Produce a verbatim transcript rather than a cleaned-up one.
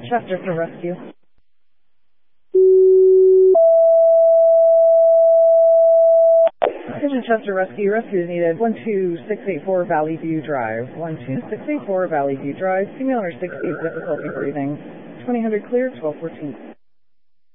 Chester for rescue. Attention Chester Rescue. Rescue is needed. one two six eight four Valley View Drive. one two six eight four Valley View Drive. Female under sixty with difficulty breathing. twenty hundred clear, twelve fourteen.